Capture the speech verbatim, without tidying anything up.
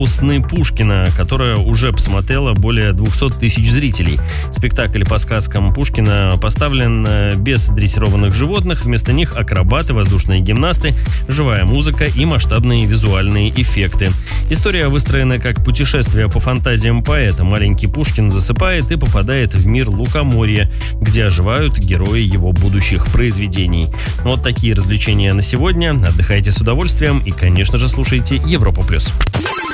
«Сны Пушкина», которая уже посмотрела более двухсот тысяч зрителей. Спектакль по сказкам Пушкина поставлен без дрессированных животных, вместо них акробаты, воздушные гимнасты, живая музыка и масштабные визуальные эффекты. История выстроена как путешествие по фантазиям поэта. Маленький Пушкин засыпает и попадает в мир лукоморья, где оживают герои его будущих произведений. Вот такие развлечения на сегодня. Отдыхайте с удовольствием и, конечно же, слушайте Европу плюс.